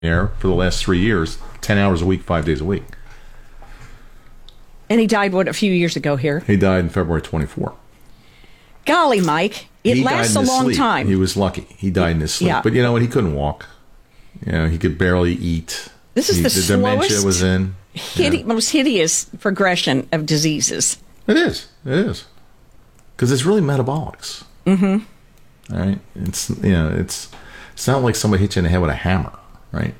there for the last 3 years, 10 hours a week, 5 days a week. And he died, a few years ago here? He died in February 24. Golly, Mike, it lasts a long time. He was lucky. He died in his sleep. Yeah. But you know what? He couldn't walk. He could barely eat. This is the slowest, dementia was in. Most hideous progression of diseases. It is. Because it's really metabolics. Mm-hmm. All right? It's not like somebody hit you in the head with a hammer, right?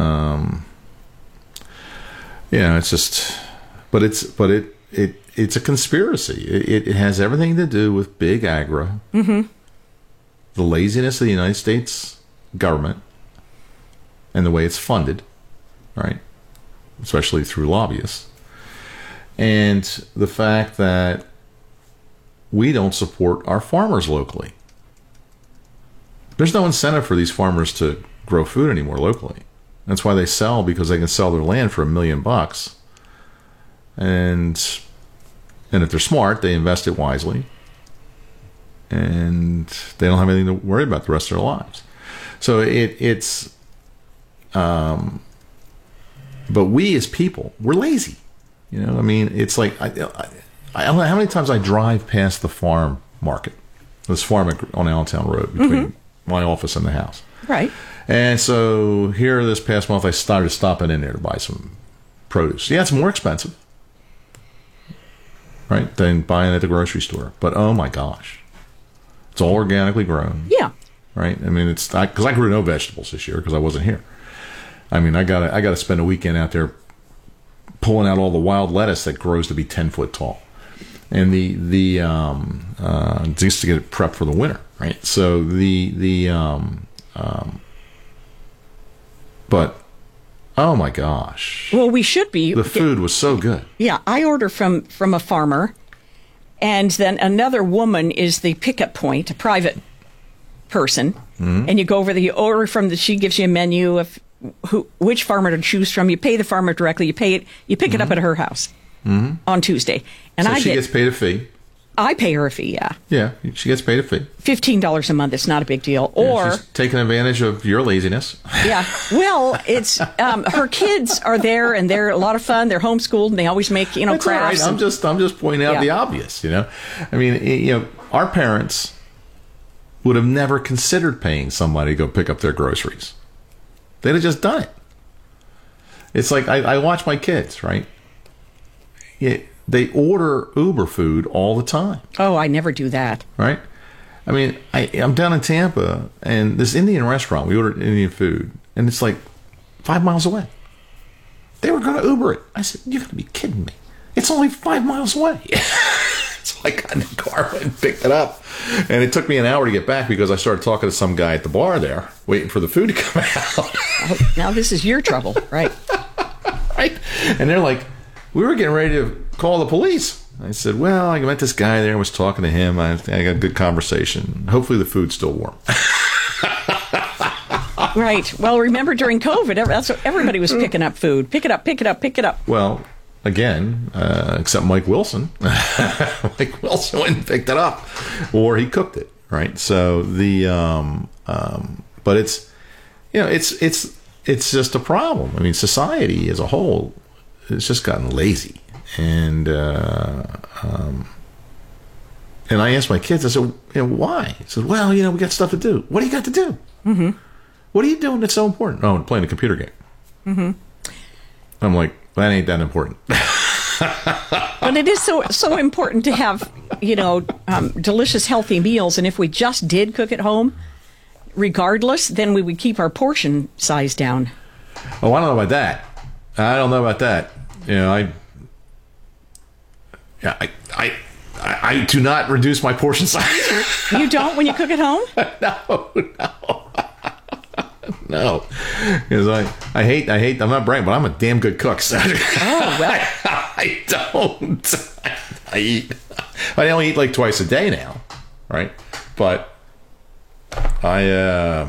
It's just... But it's a conspiracy. It has everything to do with big agri, the laziness of the United States government, and the way it's funded, right? Especially through lobbyists, and the fact that we don't support our farmers locally. There's no incentive for these farmers to grow food anymore locally. That's why they sell, because they can sell their land for $1 million. And if they're smart, they invest it wisely, and they don't have anything to worry about the rest of their lives. So but we as people, we're lazy. It's like I don't know how many times I drive past the farm market, this farm on Allentown Road between my office and the house. Right. And so here this past month, I started stopping in there to buy some produce. Yeah, it's more expensive, right, than buying at the grocery store. But oh my gosh, it's all organically grown. Yeah. Right. It's because I grew no vegetables this year because I wasn't here. I gotta spend a weekend out there pulling out all the wild lettuce that grows to be 10 foot tall, and just to get it prepped for the winter. Right. So but oh my gosh. Well, we should be. The food was so good. Yeah, I order from a farmer, and then another woman is the pickup point, a private person, and you go over you order from she gives you a menu of which farmer to choose from. You pay the farmer directly. You pick it up at her house on Tuesday, and so she gets paid a fee. I pay her a fee. Yeah. Yeah, she gets paid a fee. $15 a month. It's not a big deal. Or she's taking advantage of your laziness. Yeah. Well, it's her kids are there, and they're a lot of fun. They're homeschooled, and they always make That's crafts. All right. I'm just pointing out the obvious. Our parents would have never considered paying somebody to go pick up their groceries. They'd have just done it. It's like I watch my kids, right? Yeah. They order Uber food all the time. Oh, I never do that. Right? I'm down in Tampa, and this Indian restaurant, we ordered Indian food, and it's like 5 miles away. They were going to Uber it. I said, "You're going to be kidding me. It's only 5 miles away." So I got in the car and picked it up. And it took me an hour to get back because I started talking to some guy at the bar there, waiting for the food to come out. Oh, now this is your trouble, right? Right? And they're like, "We were getting ready to call the police." I said, "Well, I met this guy there and was talking to him. I got a good conversation. Hopefully the food's still warm." Right. Well, remember during COVID, that's what everybody was picking up food. Pick it up, pick it up, pick it up. Well, again, except Mike Wilson. Mike Wilson went and picked it up, or he cooked it. Right. So but it's just a problem. Society as a whole, it's just gotten lazy. And I asked my kids, I said, why? He said, "Well, we got stuff to do." "What do you got to do?" Mm-hmm. "What are you doing that's so important?" "Oh, playing a computer game." Mm-hmm. I'm like, that ain't that important. But it is so important to have, delicious, healthy meals. And if we just did cook at home, regardless, then we would keep our portion size down. Oh, I don't know about that. I don't know about that. I do not reduce my portion size. You don't when you cook at home? No. Because I hate, I'm not bragging, but I'm a damn good cook. So oh, well. I don't. I only eat like twice a day now, right? But I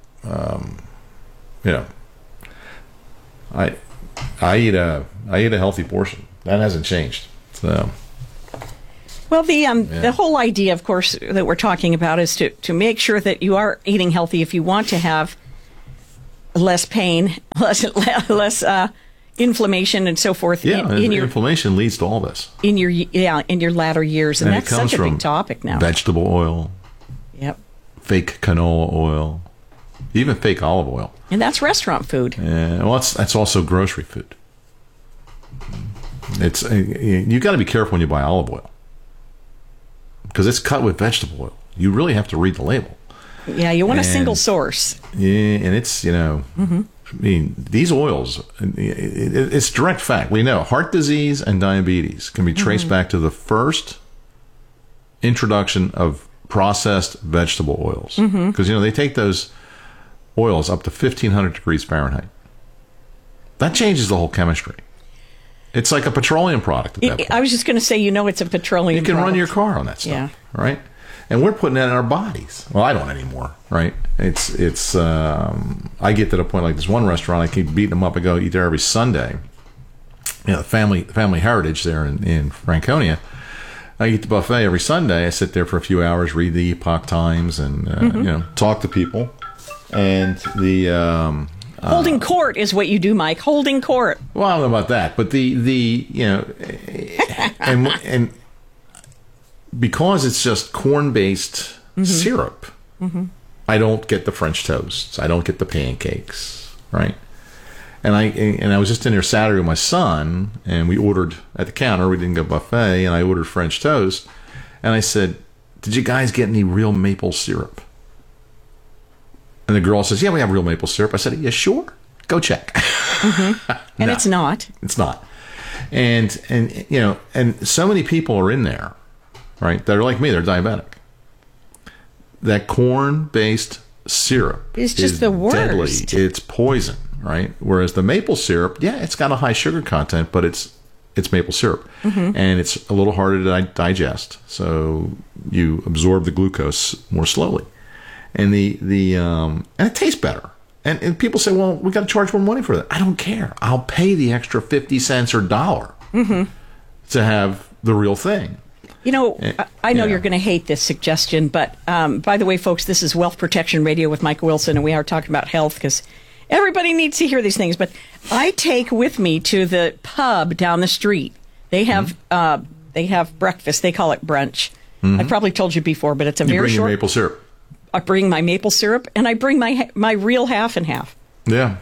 eat a healthy portion. That hasn't changed. So. Well, the whole idea, of course, that we're talking about is to make sure that you are eating healthy if you want to have less pain, less inflammation, and so forth. Yeah, in your inflammation leads to all this in your latter years, and that's such a big topic now. Vegetable oil, yep, fake canola oil, even fake olive oil, and that's restaurant food. Well, that's also grocery food. It's you got to be careful when you buy olive oil because it's cut with vegetable oil. You really have to read the label. Yeah, you want a single source. Yeah, and it's I mean, these oils, it's direct fact. We know heart disease and diabetes can be traced back to the first introduction of processed vegetable oils. Because, they take those oils up to 1,500 degrees Fahrenheit. That changes the whole chemistry. It's like a petroleum product at that point. I was just going to say, it's a petroleum product. You can run your car on that stuff, right? And we're putting that in our bodies. Well, I don't anymore, right? It's. I get to the point like this one restaurant. I keep beating them up. I go eat there every Sunday. The family heritage there in Franconia. I eat the buffet every Sunday. I sit there for a few hours, read the Epoch Times, and talk to people. And the holding court is what you do, Mike. Holding court. Well, I don't know about that, but and because it's just corn-based syrup, I don't get the French toasts. I don't get the pancakes, right? And I was just in there Saturday with my son, and we ordered at the counter. We didn't go buffet, and I ordered French toast. And I said, "Did you guys get any real maple syrup?" And the girl says, "Yeah, we have real maple syrup." I said, "Yeah, sure. Go check." And it's not. It's not. And so many people are in there. Right, they're like me. They're diabetic. That corn-based syrup is just the worst. Deadly. It's poison, right? Whereas the maple syrup, it's got a high sugar content, but it's maple syrup, and it's a little harder to digest, so you absorb the glucose more slowly, and and it tastes better. And people say, "Well, we got to charge more money for that." I don't care. I'll pay the extra 50 cents or $1 to have the real thing. I know you're going to hate this suggestion, but by the way, folks, this is Wealth Protection Radio with Mike Wilson, and we are talking about health because everybody needs to hear these things. But I take with me to the pub down the street. They have breakfast. They call it brunch. I probably told you before, but it's a very short. You bring your maple syrup. I bring my maple syrup, and I bring my real half and half. Yeah.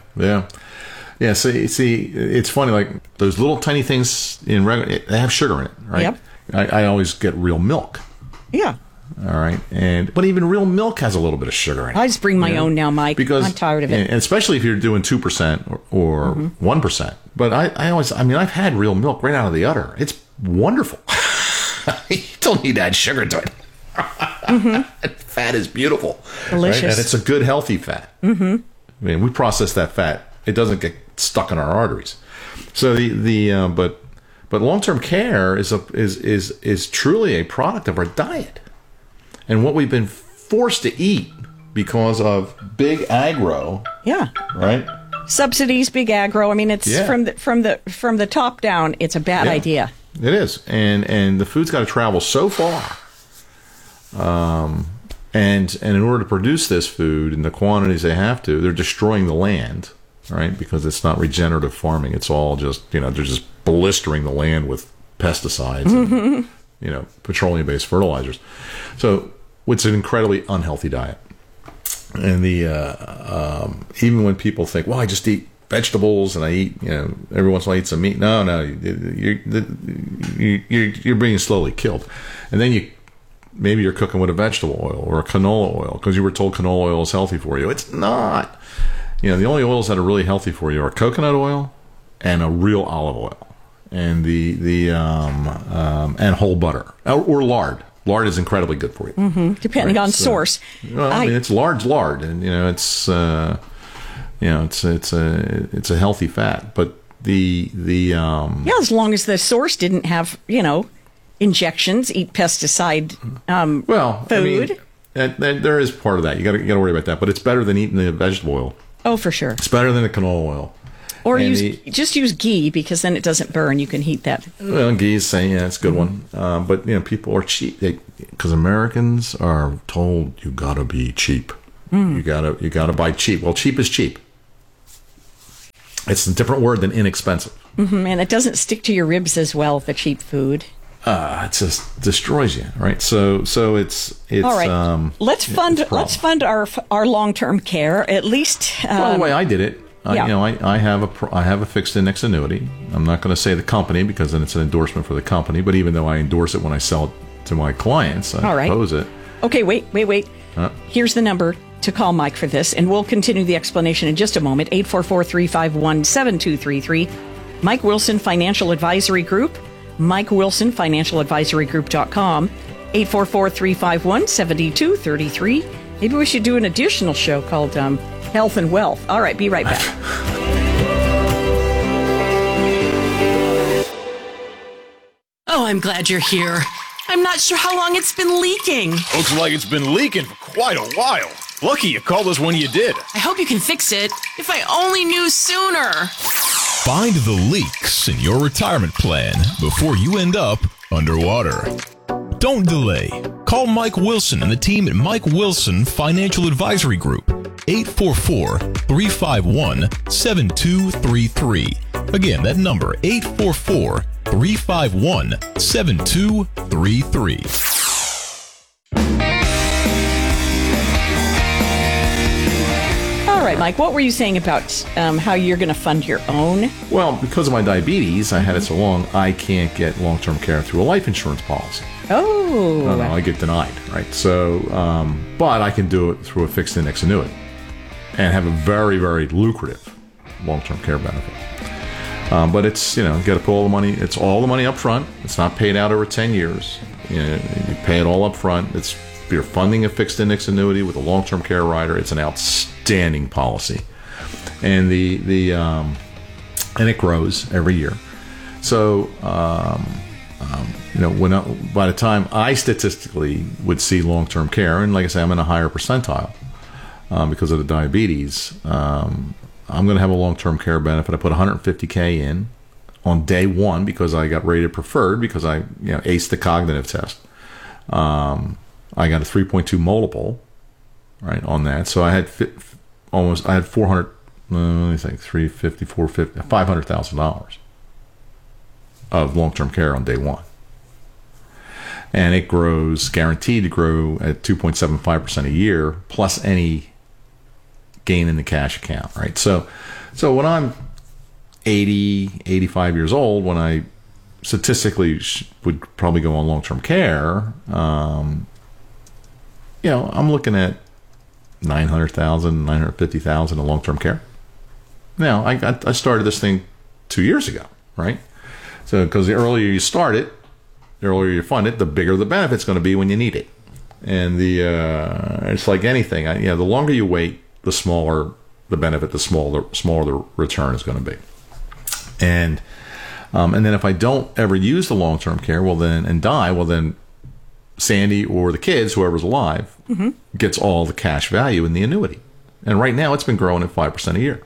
See, it's funny. Like those little tiny things they have sugar in it, right? Yep. I always get real milk. Yeah. All right. But even real milk has a little bit of sugar in it. I just bring my own now, Mike. Because I'm tired of it. And especially if you're doing 2% or 1%. But I've had real milk right out of the udder. It's wonderful. You don't need to add sugar to it. Fat is beautiful. Delicious. Right? And it's a good, healthy fat. I mean, we process that fat. It doesn't get stuck in our arteries. So But long-term care is truly a product of our diet, and what we've been forced to eat because of big agro. Yeah. Right. Subsidies, big agro. I mean, it's from the top down. It's a bad idea. It is, and the food's got to travel so far. And in order to produce this food in the quantities they have to, they're destroying the land. Right, because it's not regenerative farming. It's all just, they're just blistering the land with pesticides and, petroleum-based fertilizers. So it's an incredibly unhealthy diet. And even when people think, well, I just eat vegetables and I eat, every once in a while I eat some meat. No, you're being slowly killed. And then maybe you're cooking with a vegetable oil or a canola oil because you were told canola oil is healthy for you. It's not. The only oils that are really healthy for you are coconut oil and a real olive oil, and and whole butter or lard. Lard is incredibly good for you, depending on source. It's lard, and it's a healthy fat, but as long as the source didn't have injections, eat pesticide food. There is part of that. You got to worry about that, but it's better than eating the vegetable oil. Oh, for sure. It's better than the canola oil. Or just use ghee because then it doesn't burn. You can heat that. Well, ghee is saying, it's a good one. But people are cheap because Americans are told you got to be cheap. You gotta buy cheap. Well, cheap is cheap. It's a different word than inexpensive. And it doesn't stick to your ribs as well, the cheap food. It just destroys you, right? So it's all right. Let's fund our long-term care at least. Well, the way I did it, Yeah. I have a fixed index annuity. I'm not going to say the company because then it's an endorsement for the company. But even though I endorse it when I sell it to my clients, I propose it. Okay, wait. Here's the number to call Mike for this, and we'll continue the explanation in just a moment. 844-351-7233. Mike Wilson Financial Advisory Group. Mike Wilson FinancialAdvisoryGroup.com. 844-351-7233. Maybe we should do an additional show called Health and Wealth. All right, be right back. Oh, I'm glad you're here. I'm not sure how long it's been leaking. Looks like it's been leaking for quite a while. Lucky you called us when you did. I hope you can fix it. If I only knew sooner. Find the leaks in your retirement plan before you end up underwater. Don't delay. Call Mike Wilson and the team at Mike Wilson Financial Advisory Group. 844-351-7233. Again, that number, 844-351-7233. All right, Mike, what were you saying about how you're going to fund your own? Well, because of my diabetes, I had it so long, I can't get long-term care through a life insurance policy. Oh. No, I get denied, right? So, but I can do it through a fixed index annuity and have a very, very lucrative long-term care benefit. But it's, you got to put all the money, it's all the money up front. It's not paid out over 10 years. You pay it all up front. You're funding a fixed index annuity with a long-term care rider. It's an outstanding policy. And and it grows every year. So, by the time I statistically would see long-term care, and like I say, I'm in a higher percentile because of the diabetes, I'm going to have a long-term care benefit. I put $150K in on day one because I got rated preferred because I aced the cognitive test. I got a 3.2 multiple, right, on that. So I had I had 400, let me think, 350, 450, $500,000 of long-term care on day one. And it grows, guaranteed to grow at 2.75% a year, plus any gain in the cash account, right? So when I'm 80, 85 years old, when I statistically would probably go on long-term care, I'm looking at $900,000, $950,000 in long-term care. Now, I started this thing 2 years ago, right? So, because the earlier you start it, the earlier you fund it, the bigger the benefit's going to be when you need it. And it's like anything. The longer you wait, the smaller the benefit, the smaller the return is going to be. And then if I don't ever use the long-term care, and die, then Sandy or the kids, whoever's alive, gets all the cash value in the annuity. And right now, it's been growing at 5% a year.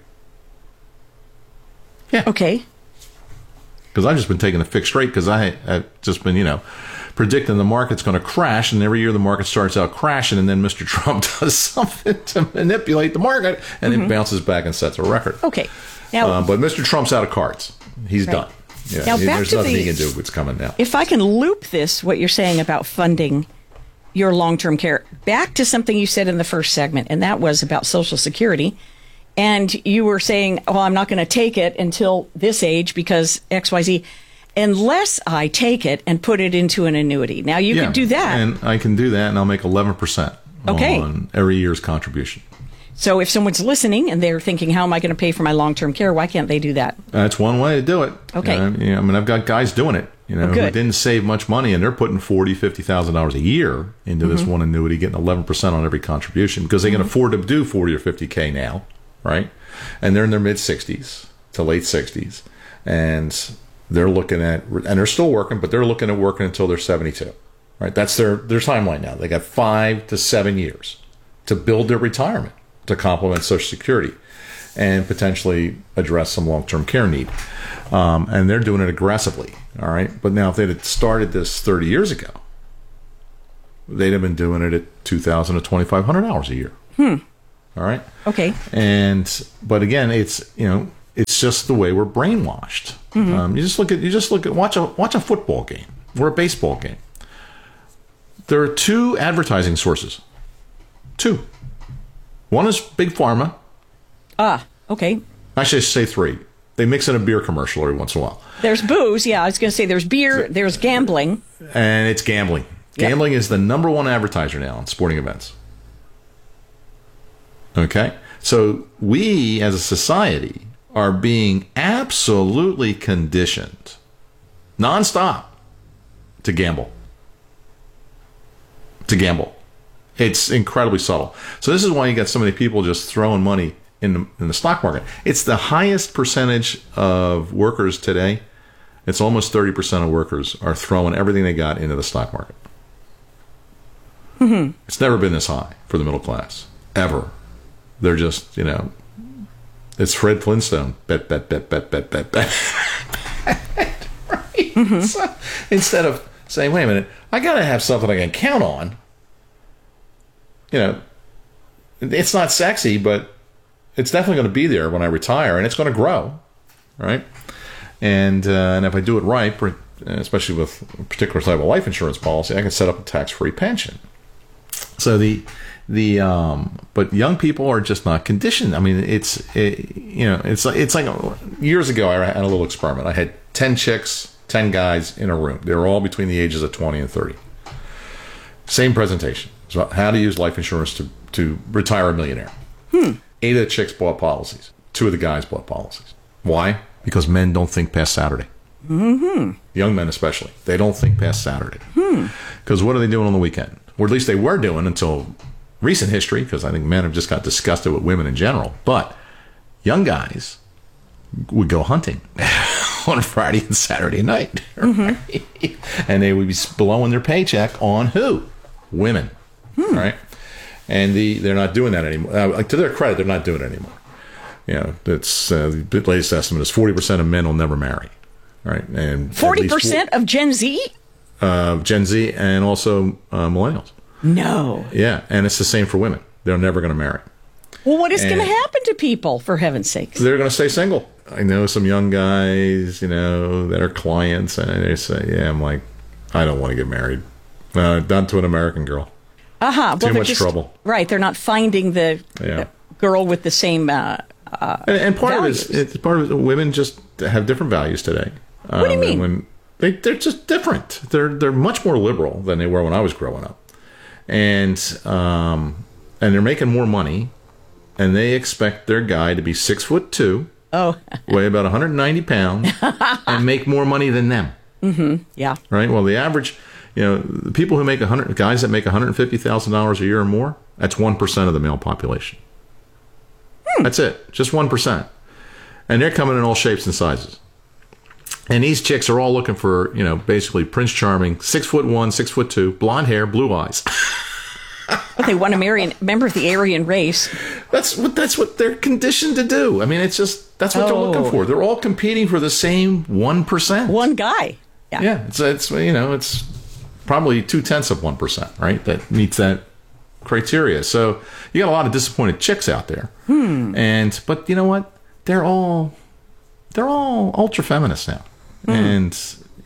Yeah. Okay. Because I've just been taking a fixed rate because I've just been, predicting the market's going to crash, and every year the market starts out crashing, and then Mr. Trump does something to manipulate the market, and it bounces back and sets a record. Okay. Now, but Mr. Trump's out of cards. He's done. Yeah, now, there's nothing he can do. What's coming now. If I can loop this, what you're saying about funding your long-term care, back to something you said in the first segment, and that was about Social Security. And you were saying, I'm not going to take it until this age because XYZ, unless I take it and put it into an annuity. Now, you can do that. And I can do that, and I'll make 11% on every year's contribution. So if someone's listening and they're thinking, how am I going to pay for my long-term care? Why can't they do that? That's one way to do it. Okay. I've got guys doing it, who didn't save much money, and they're putting $40,000, $50,000 a year into this one annuity, getting 11% on every contribution because they can afford to do 40 or 50K now, right? And they're in their mid-60s to late 60s, and they're looking at, and they're still working, but they're looking at working until they're 72, right? That's their timeline now. They got 5 to 7 years to build their retirement to complement Social Security and potentially address some long-term care need. And they're doing it aggressively, all right? But now if they'd had started this 30 years ago, they'd have been doing it at 2,000 to 2,500 hours a year. All right? Okay. But again, it's, it's just the way we're brainwashed. You just look at watch a football game or a baseball game. There are two advertising sources. Two. One is Big Pharma. Okay. Actually, I should say three. They mix in a beer commercial every once in a while. There's booze. Yeah, I was going to say there's beer. There's gambling. And it's gambling. Yep. Gambling is the number one advertiser now in sporting events. Okay? So we, as a society, are being absolutely conditioned, nonstop, to gamble. It's incredibly subtle. So this is why you got so many people just throwing money in the stock market. It's the highest percentage of workers today. It's almost 30% of workers are throwing everything they got into the stock market. It's never been this high for the middle class, ever. They're just, it's Fred Flintstone. Bet. Right? So, instead of saying, wait a minute, I got to have something I can count on. It's not sexy, but it's definitely going to be there when I retire, and it's going to grow, right? And if I do it right, especially with a particular type of life insurance policy, I can set up a tax-free pension. So but young people are just not conditioned. I mean, it's like years ago I had a little experiment. I had 10 chicks, 10 guys in a room. They were all between the ages of 20 and 30. Same presentation. So how to use life insurance to retire a millionaire. 8 of the chicks bought policies. 2 of the guys bought policies. Why? Because men don't think past Saturday. Young men especially. They don't think past Saturday. Because what are they doing on the weekend? Or at least they were doing until recent history, because I think men have just got disgusted with women in general. But young guys would go hunting on Friday and Saturday night. Right? And they would be blowing their paycheck on who? Women. Right? And they're not doing that anymore. To their credit, they're not doing it anymore. That's the latest estimate is 40% of men will never marry. Right? And 40% of Gen Z? Gen Z and also millennials. No. Yeah, and it's the same for women. They're never going to marry. Well, what is going to happen to people, for heaven's sakes? They're going to stay single. I know some young guys, that are clients, and they say, yeah, I'm like, I don't want to get married. Not to an American girl. Too much trouble. Right, they're not finding the girl with the same and part values. Of it's part of it, women just have different values today. What do you mean? They're just different. They're much more liberal than they were when I was growing up, and they're making more money, and they expect their guy to be 6'2", weigh about 190 pounds, and make more money than them. Yeah. Right. Well, the average, the people who make guys that make $150,000 a year or more, that's 1% of the male population. That's it, just 1%, and they're coming in all shapes and sizes. And these chicks are all looking for, basically Prince Charming, 6'1", 6'2", blonde hair, blue eyes. But they want to marry a member of the Aryan race. That's what they're conditioned to do. I mean, it's just that's what they're looking for. They're all competing for the same 1%. One guy. Yeah. It's probably 0.2%, right? That meets that criteria. So you got a lot of disappointed chicks out there. But you know what? They're all ultra feminists now. And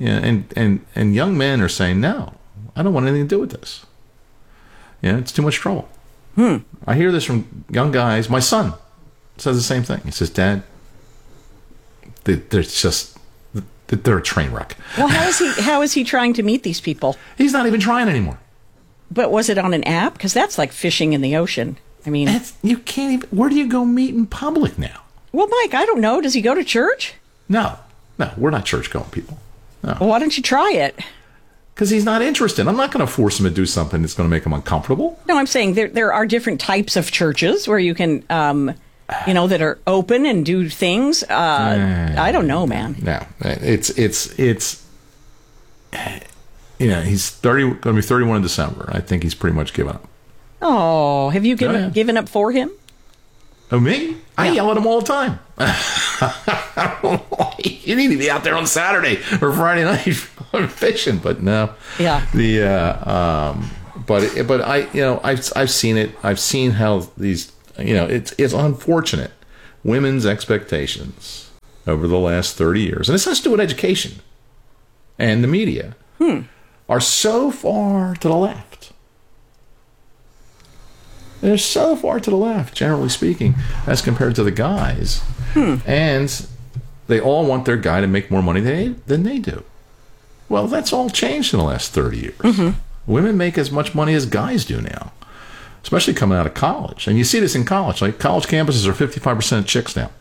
young men are saying, no, I don't want anything to do with this. It's too much trouble. I hear this from young guys. My son says the same thing. He says, Dad, they're a train wreck. Well, how is he trying to meet these people? He's not even trying anymore. But was it on an app? Because that's like fishing in the ocean. I mean, you can't even. Where do you go meet in public now? Well, Mike, I don't know. Does he go to church? No, we're not church-going people. No. Well, why don't you try it? Because he's not interested. I'm not going to force him to do something that's going to make him uncomfortable. No, I'm saying there are different types of churches where you can, that are open and do things. I don't know, man. No, it's he's going to be 31 in December. I think he's pretty much given up. Oh, have you given up for him? Oh, me? I yell at him all the time. You need to be out there on Saturday or Friday night fishing, but no. Yeah. I've seen it. I've seen how these. It's unfortunate women's expectations over the last 30 years, and this has to do with education and the media, are so far to the left. They're so far to the left, generally speaking, as compared to the guys. And they all want their guy to make more money than they do. Well, that's all changed in the last 30 years. Women make as much money as guys do now, especially coming out of college. And you see this in college. Like, college campuses are 55% chicks now.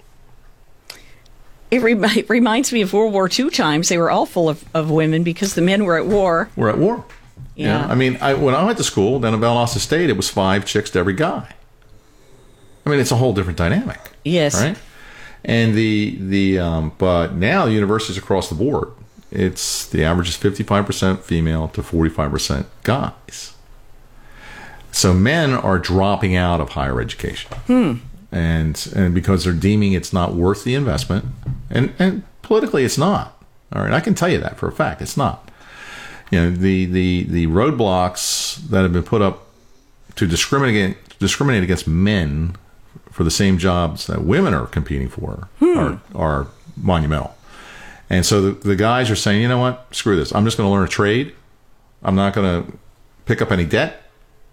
It reminds me of World War II times. They were all full of women because the men were at war. We're at war. Yeah. I mean, when I went to school down in Valdosta State, it was 5 chicks to every guy. I mean, it's a whole different dynamic. Yes. Right? And but now universities across the board, it's the average is 55% female to 45% guys. So men are dropping out of higher education. And because they're deeming it's not worth the investment, and politically it's not. All right, I can tell you that for a fact, it's not. You know, the roadblocks that have been put up to discriminate against men for the same jobs that women are competing for are monumental. And so the guys are saying, you know what, screw this. I'm just going to learn a trade. I'm not going to pick up any debt.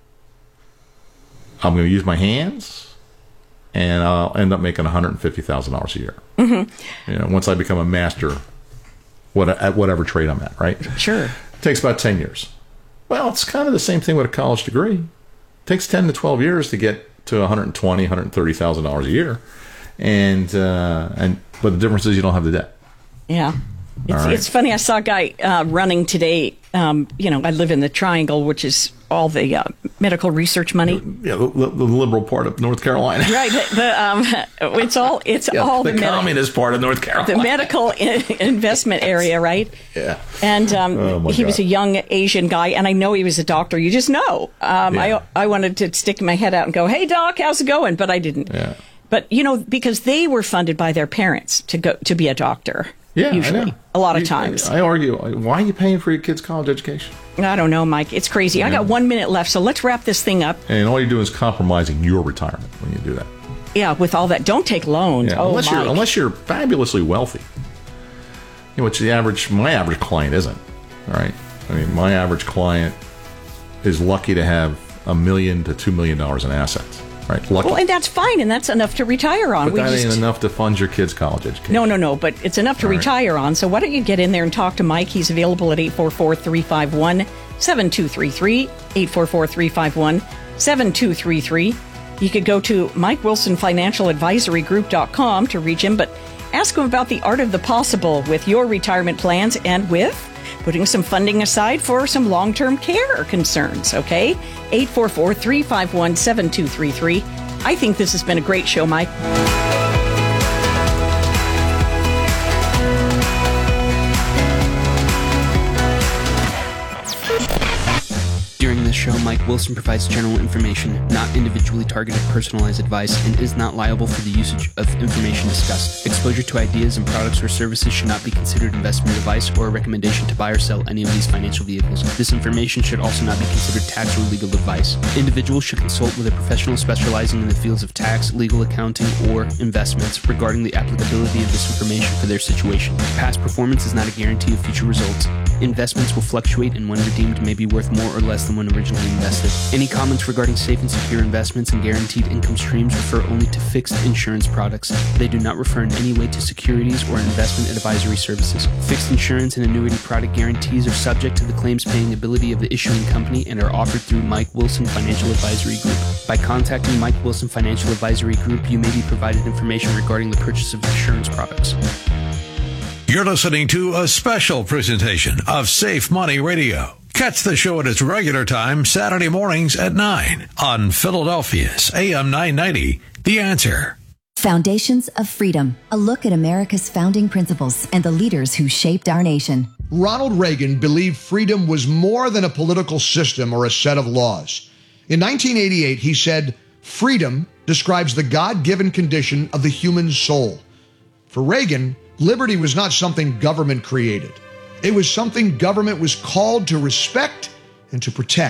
I'm going to use my hands, and I'll end up making $150,000 a year. You know, once I become a master at whatever trade I'm at, right? Sure. It takes about 10 years. Well, it's kind of the same thing with a college degree. It takes 10 to 12 years to get to $120,000, $130,000 a year. But the difference is you don't have the debt. Yeah. It's funny. I saw a guy running today. You know, I live in the Triangle, which is all the medical research money. Yeah, the liberal part of North Carolina. Right. It's all the communist part of North Carolina. The medical investment area, right? Yeah. And he was a young Asian guy, and I know he was a doctor. You just know. I wanted to stick my head out and go, "Hey, doc, how's it going?" But I didn't. Yeah. But you know, because they were funded by their parents to be a doctor. Yeah, usually, I know. A lot of times. I argue, why are you paying for your kids' college education? I don't know, Mike. It's crazy. I got 1 minute left, so let's wrap this thing up. And all you're doing is compromising your retirement when you do that. Yeah, with all that. Don't take loans. Yeah, unless you're fabulously wealthy. You know, which my average client isn't. All right. I mean, my average client is lucky to have $1 million to $2 million in assets. Right, lucky. Well, and that's fine, and that's enough to retire on. But that ain't enough to fund your kids' college education. No, but it's enough to retire on. So why don't you get in there and talk to Mike? He's available at 844-351-7233, 844-351-7233. You could go to MikeWilsonFinancialAdvisoryGroup.com to reach him, but ask him about the art of the possible with your retirement plans and with putting some funding aside for some long-term care concerns, okay? 844-351-7233. I think this has been a great show, Mike. During this show, Mike Wilson provides general information, not individually targeted personalized advice, and is not liable for the usage of information discussed. Exposure to ideas and products or services should not be considered investment advice or a recommendation to buy or sell any of these financial vehicles. This information should also not be considered tax or legal advice. Individuals should consult with a professional specializing in the fields of tax, legal accounting, or investments regarding the applicability of this information for their situation. Past performance is not a guarantee of future results. Investments will fluctuate and when redeemed may be worth more or less than when originally invested. Any comments regarding safe and secure investments and guaranteed income streams refer only to fixed insurance products. They do not refer in any way to securities or investment advisory services. Fixed insurance and annuity product guarantees are subject to the claims paying ability of the issuing company and are offered through Mike Wilson Financial Advisory Group. By contacting Mike Wilson Financial Advisory Group, you may be provided information regarding the purchase of insurance products. You're listening to a special presentation of Safe Money Radio. Catch the show at its regular time, Saturday mornings at 9 on Philadelphia's AM 990, The Answer. Foundations of Freedom, a look at America's founding principles and the leaders who shaped our nation. Ronald Reagan believed freedom was more than a political system or a set of laws. In 1988, he said, "Freedom describes the God-given condition of the human soul." For Reagan, liberty was not something government created. It was something government was called to respect and to protect.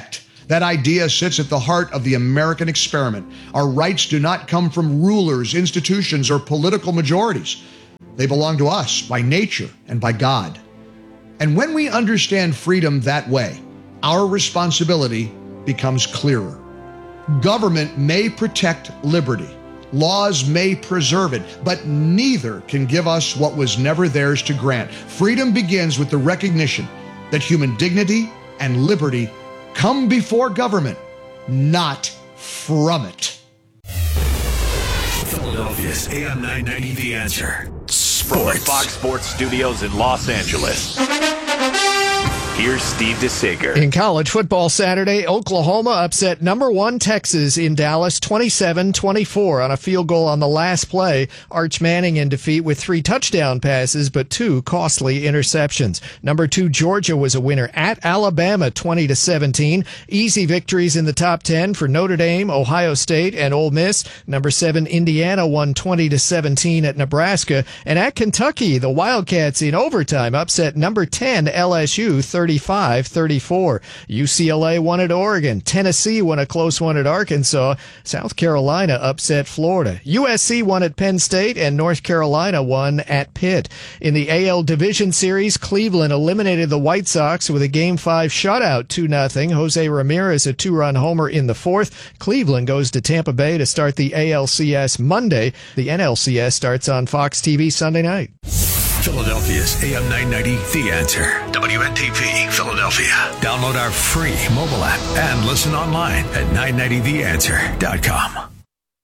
That idea sits at the heart of the American experiment. Our rights do not come from rulers, institutions, or political majorities. They belong to us by nature and by God. And when we understand freedom that way, our responsibility becomes clearer. Government may protect liberty. Laws may preserve it, but neither can give us what was never theirs to grant. Freedom begins with the recognition that human dignity and liberty come before government, not from it. Philadelphia's AM 990 The Answer. From the Fox Sports Studios in Los Angeles, here's Steve DeSager. In college football Saturday, Oklahoma upset number 1 Texas in Dallas 27-24 on a field goal on the last play. Arch Manning in defeat with 3 touchdown passes, but 2 costly interceptions. Number 2 Georgia was a winner at Alabama 20-17. Easy victories in the top 10 for Notre Dame, Ohio State, and Ole Miss. Number 7 Indiana won 20-17 at Nebraska. And at Kentucky, the Wildcats in overtime upset number 10 LSU 35-34. UCLA won at Oregon. Tennessee won a close one at Arkansas. South Carolina upset Florida. USC won at Penn State, and North Carolina won at Pitt. In the AL Division Series, Cleveland eliminated the White Sox with a Game 5 shutout 2-0. Jose Ramirez a 2-run homer in the 4th. Cleveland goes to Tampa Bay to start the ALCS Monday. The NLCS starts on Fox TV Sunday night. Philadelphia's AM 990 The Answer. WNTP Philadelphia. Download our free mobile app and listen online at 990theanswer.com.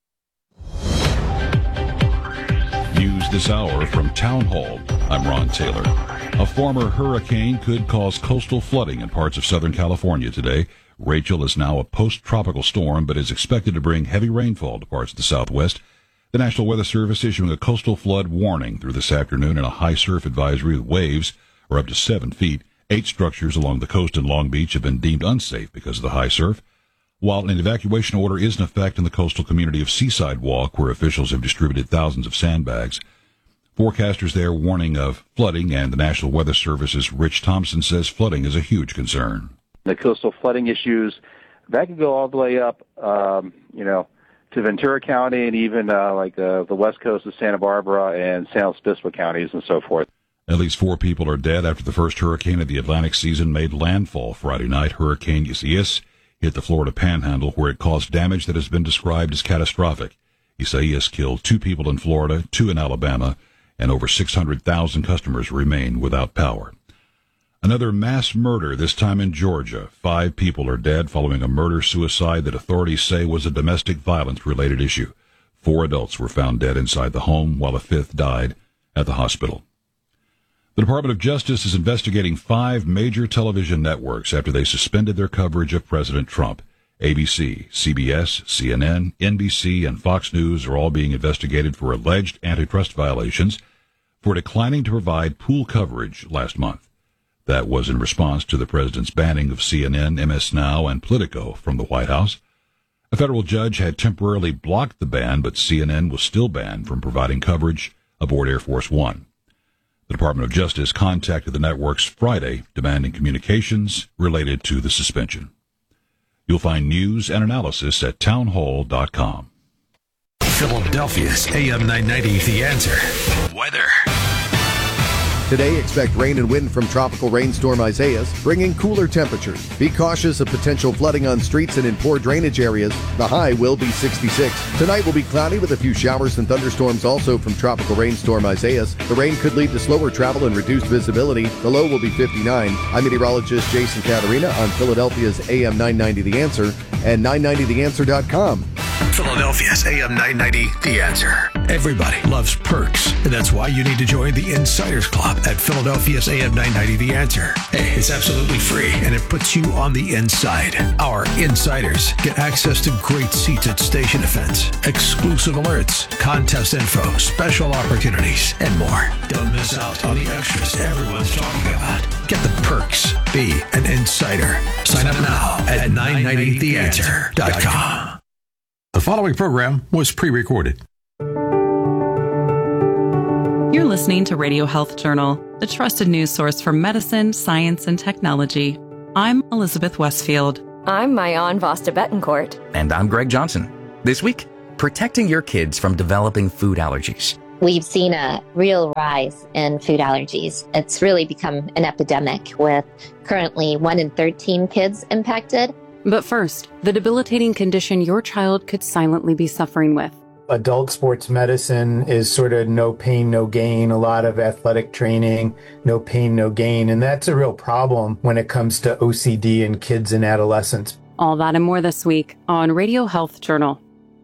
News this hour from Town Hall. I'm Ron Taylor. A former hurricane could cause coastal flooding in parts of Southern California today. Rachel is now a post-tropical storm, but is expected to bring heavy rainfall to parts of the Southwest. The National Weather Service issuing a coastal flood warning through this afternoon and a high surf advisory with waves are up to 7 feet. 8 structures along the coast in Long Beach have been deemed unsafe because of the high surf, while an evacuation order is in effect in the coastal community of Seaside Walk, where officials have distributed thousands of sandbags. Forecasters there warning of flooding, and the National Weather Service's Rich Thompson says flooding is a huge concern. The coastal flooding issues, that could go all the way up, to Ventura County and even the west coast of Santa Barbara and San Luis Obispo counties and so forth. At least 4 people are dead after the first hurricane of the Atlantic season made landfall Friday night. Hurricane Isaias hit the Florida Panhandle, where it caused damage that has been described as catastrophic. Isaias killed 2 people in Florida, 2 in Alabama, and over 600,000 customers remain without power. Another mass murder, this time in Georgia. 5 people are dead following a murder-suicide that authorities say was a domestic violence-related issue. 4 adults were found dead inside the home, while a 5th died at the hospital. The Department of Justice is investigating 5 major television networks after they suspended their coverage of President Trump. ABC, CBS, CNN, NBC, and Fox News are all being investigated for alleged antitrust violations for declining to provide pool coverage last month. That was in response to the president's banning of CNN, MS Now, and Politico from the White House. A federal judge had temporarily blocked the ban, but CNN was still banned from providing coverage aboard Air Force One. The Department of Justice contacted the networks Friday, demanding communications related to the suspension. You'll find news and analysis at townhall.com. Philadelphia's AM 990 The Answer. Weather. Today, expect rain and wind from tropical rainstorm Isaias, bringing cooler temperatures. Be cautious of potential flooding on streets and in poor drainage areas. The high will be 66. Tonight will be cloudy with a few showers and thunderstorms also from tropical rainstorm Isaias. The rain could lead to slower travel and reduced visibility. The low will be 59. I'm meteorologist Jason Catarina on Philadelphia's AM 990 The Answer and 990theanswer.com. Philadelphia's AM 990 The Answer. Everybody loves perks, and that's why you need to join the Insiders Club at Philadelphia's AM 990 The Answer. Hey, it's absolutely free, and it puts you on the inside. Our insiders get access to great seats at station events, exclusive alerts, contest info, special opportunities, and more. Don't miss out on the extras everyone's talking about. Get the perks. Be an insider. Sign up now at 990theanswer.com. The following program was pre-recorded. You're listening to Radio Health Journal, the trusted news source for medicine, science, and technology. I'm Elizabeth Westfield. I'm Mayan Vosta Betancourt. And I'm Greg Johnson. This week, protecting your kids from developing food allergies. We've seen a real rise in food allergies. It's really become an epidemic with currently 1 in 13 kids impacted. But first, the debilitating condition your child could silently be suffering with. Adult sports medicine is sort of no pain, no gain, a lot of athletic training, no pain, no gain. And that's a real problem when it comes to OCD in kids and adolescents. All that and more this week on Radio Health Journal.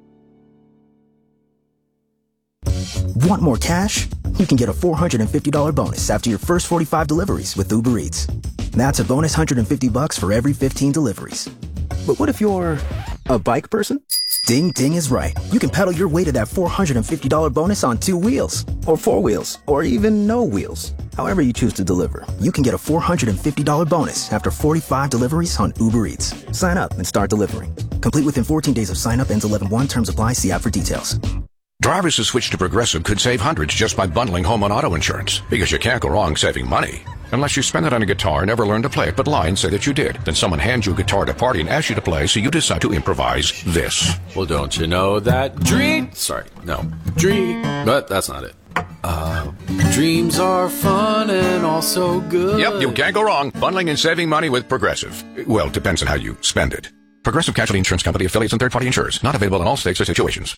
Want more cash? You can get a $450 bonus after your first 45 deliveries with Uber Eats. That's a bonus $150 for every 15 deliveries. But what if you're a bike person? Ding Ding is right. You can pedal your way to that $450 bonus on 2 wheels, or 4 wheels, or even no wheels. However you choose to deliver, you can get a $450 bonus after 45 deliveries on Uber Eats. Sign up and start delivering. Complete within 14 days of sign up. Ends 11/1. Terms apply. See app for details. Drivers who switch to Progressive could save hundreds just by bundling home and auto insurance, because you can't go wrong saving money. Unless you spend it on a guitar and never learn to play it, but lie and say that you did. Then someone hands you a guitar at a party and asks you to play, so you decide to improvise this. Well, don't you know that but that's not it. Dreams are fun and also good. Yep, you can't go wrong bundling and saving money with Progressive. Well, depends on how you spend it. Progressive Casualty Insurance Company, affiliates, and third-party insurers. Not available in all states or situations.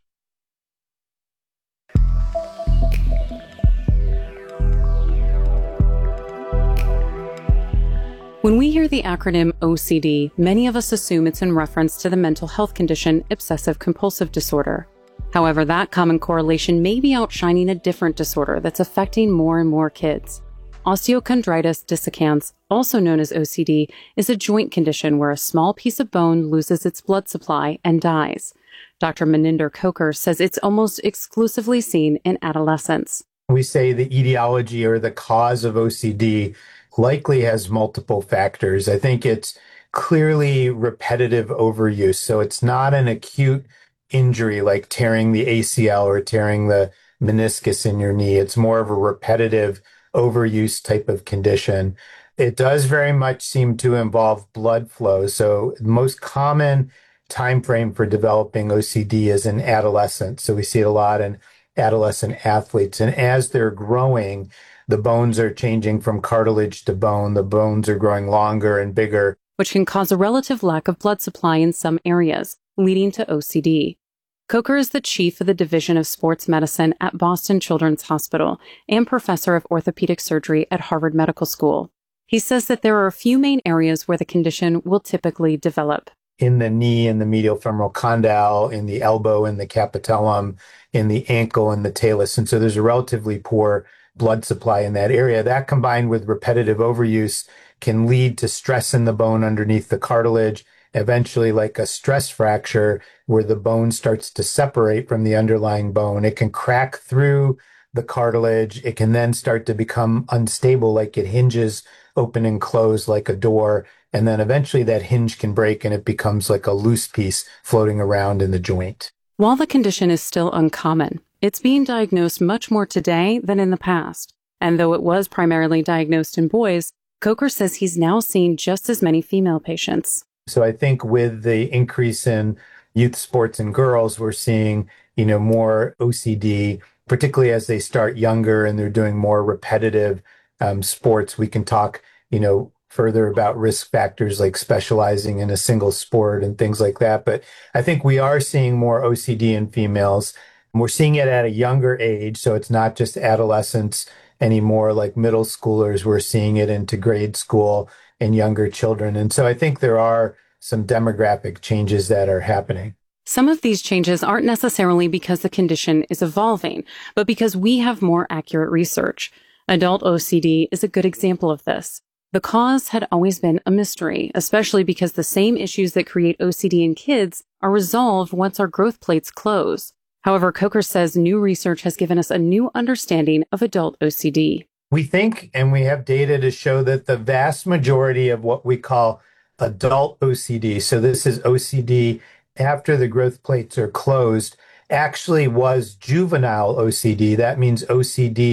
When we hear the acronym OCD, many of us assume it's in reference to the mental health condition obsessive-compulsive disorder. However, that common correlation may be outshining a different disorder that's affecting more and more kids. Osteochondritis dissecans, also known as OCD, is a joint condition where a small piece of bone loses its blood supply and dies. Dr. Maninder Coker says it's almost exclusively seen in adolescents. We say the etiology or the cause of OCD likely has multiple factors. I think it's clearly repetitive overuse. So it's not an acute injury like tearing the ACL or tearing the meniscus in your knee. It's more of a repetitive overuse type of condition. It does very much seem to involve blood flow. So the most common time frame for developing OCD is in adolescence. So we see it a lot in adolescent athletes. And as they're growing, the bones are changing from cartilage to bone. The bones are growing longer and bigger, which can cause a relative lack of blood supply in some areas, leading to OCD. Coker is the chief of the Division of Sports Medicine at Boston Children's Hospital and professor of orthopedic surgery at Harvard Medical School. He says that there are a few main areas where the condition will typically develop. In the knee, in the medial femoral condyle, in the elbow, in the capitellum, in the ankle, and the talus. And so there's a relatively poor blood supply in that area. That combined with repetitive overuse can lead to stress in the bone underneath the cartilage, eventually like a stress fracture where the bone starts to separate from the underlying bone. It can crack through the cartilage. It can then start to become unstable, like it hinges open and close like a door. And then eventually that hinge can break and it becomes like a loose piece floating around in the joint. While the condition is still uncommon, it's being diagnosed much more today than in the past. And though it was primarily diagnosed in boys, Coker says he's now seen just as many female patients. So I think with the increase in youth sports in girls, we're seeing, more OCD, particularly as they start younger and they're doing more repetitive sports. We can talk, further about risk factors like specializing in a single sport and things like that. But I think we are seeing more OCD in females. We're seeing it at a younger age. So it's not just adolescents anymore, like middle schoolers. We're seeing it into grade school and younger children. And so I think there are some demographic changes that are happening. Some of these changes aren't necessarily because the condition is evolving, but because we have more accurate research. Adult OCD is a good example of this. The cause had always been a mystery, especially because the same issues that create OCD in kids are resolved once our growth plates close. However, Coker says new research has given us a new understanding of adult OCD. We think, and we have data to show that the vast majority of what we call adult OCD, so this is OCD after the growth plates are closed, actually was juvenile OCD. That means OCD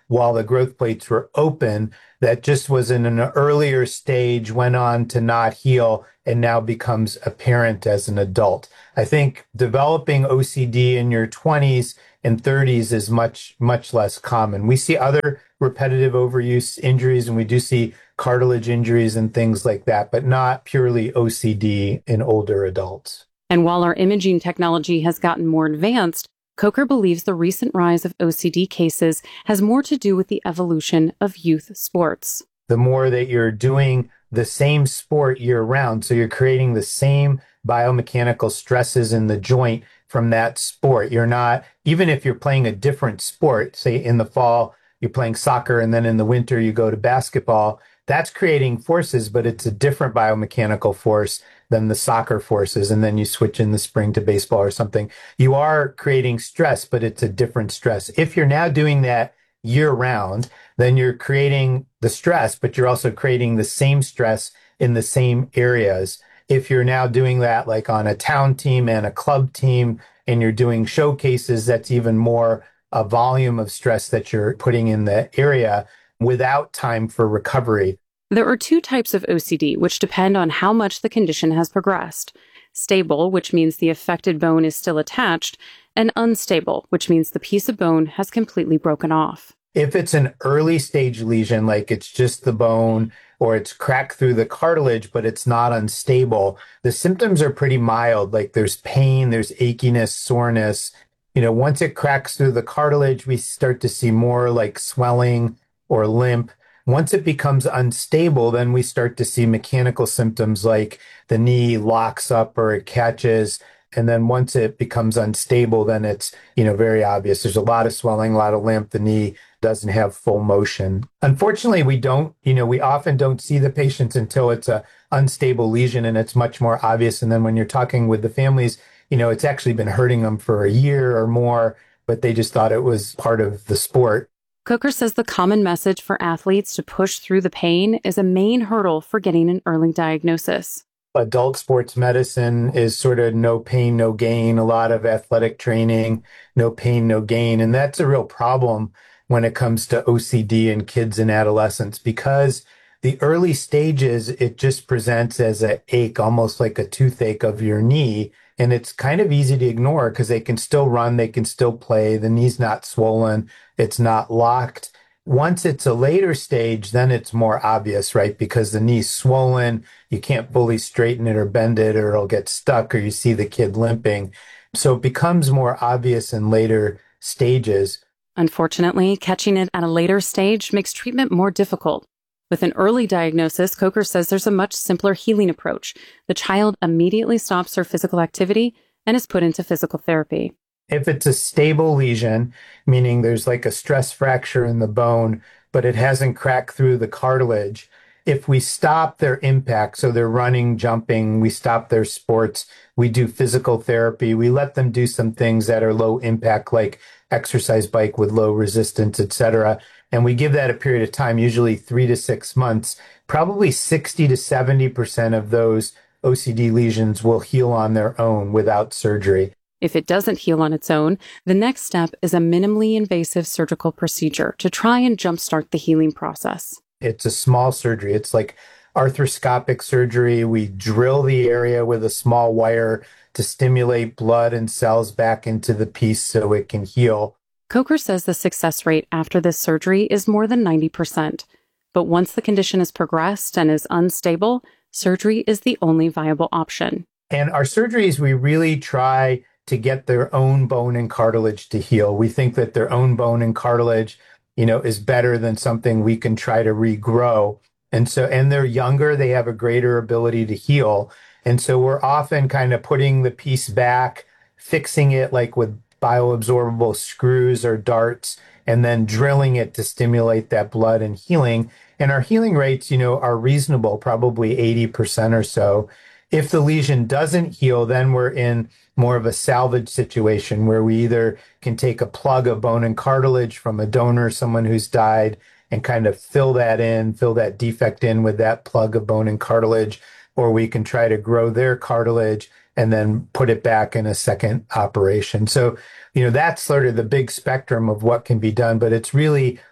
while the growth plates were open that just was in an earlier stage, went on to not heal, and now becomes apparent as an adult. I think developing OCD in your 20s and 30s is much, much less common. We see other repetitive overuse injuries, and we do see cartilage injuries and things like that, but not purely OCD in older adults. And while our imaging technology has gotten more advanced, Coker believes the recent rise of OCD cases has more to do with the evolution of youth sports. The more that you're doing the same sport year round, so you're creating the same biomechanical stresses in the joint from that sport. You're not, even if you're playing a different sport, say in the fall, you're playing soccer, and then in the winter, you go to basketball, that's creating forces, but it's a different biomechanical force than the soccer forces. And then you switch in the spring to baseball or something. You are creating stress, but it's a different stress. If you're now doing that year round, then you're creating the stress, but you're also creating the same stress in the same areas. If you're now doing that like on a town team and a club team, and you're doing showcases, that's even more a volume of stress that you're putting in the area without time for recovery. There are two types of OCD, which depend on how much the condition has progressed. Stable, which means the affected bone is still attached, and unstable, which means the piece of bone has completely broken off. If it's an early stage lesion, like it's just the bone or it's cracked through the cartilage, but it's not unstable, the symptoms are pretty mild. Like there's pain, there's achiness, soreness. Once it cracks through the cartilage, we start to see more like swelling or limp. Once it becomes unstable, then we start to see mechanical symptoms like the knee locks up or it catches. And then once it becomes unstable, then it's, very obvious. There's a lot of swelling, a lot of limp. The knee doesn't have full motion. Unfortunately, we often don't see the patients until it's a unstable lesion and it's much more obvious. And then when you're talking with the families, it's actually been hurting them for a year or more, but they just thought it was part of the sport. Coker says the common message for athletes to push through the pain is a main hurdle for getting an early diagnosis. Adult sports medicine is sort of no pain, no gain. A lot of athletic training, no pain, no gain. And that's a real problem when it comes to OCD in kids and adolescents, because the early stages, it just presents as an ache, almost like a toothache of your knee. And it's kind of easy to ignore because they can still run, they can still play. The knee's not swollen, it's not locked. Once it's a later stage, then it's more obvious, right? Because the knee's swollen, you can't fully straighten it or bend it, or it'll get stuck, or you see the kid limping. So it becomes more obvious in later stages. Unfortunately, catching it at a later stage makes treatment more difficult. With an early diagnosis, Coker says there's a much simpler healing approach. The child immediately stops their physical activity and is put into physical therapy. If it's a stable lesion, meaning there's like a stress fracture in the bone, but it hasn't cracked through the cartilage, if we stop their impact, so they're running, jumping, we stop their sports, we do physical therapy, we let them do some things that are low impact, like exercise bike with low resistance, etc. And we give that a period of time, usually 3 to 6 months. Probably 60 to 70% of those OCD lesions will heal on their own without surgery. If it doesn't heal on its own, the next step is a minimally invasive surgical procedure to try and jumpstart the healing process. It's a small surgery. It's like arthroscopic surgery. We drill the area with a small wire to stimulate blood and cells back into the piece so it can heal. Coker says the success rate after this surgery is more than 90%. But once the condition has progressed and is unstable, surgery is the only viable option. And our surgeries, we really try to get their own bone and cartilage to heal. We think that their own bone and cartilage, is better than something we can try to regrow. And they're younger, they have a greater ability to heal. And so we're often kind of putting the piece back, fixing it like with bioabsorbable screws or darts, and then drilling it to stimulate that blood and healing. And our healing rates, are reasonable, probably 80% or so. If the lesion doesn't heal, then we're in more of a salvage situation where we either can take a plug of bone and cartilage from a donor, someone who's died, and kind of fill that defect in with that plug of bone and cartilage, or we can try to grow their cartilage and then put it back in a second operation. So, that's sort of the big spectrum of what can be done, but it's really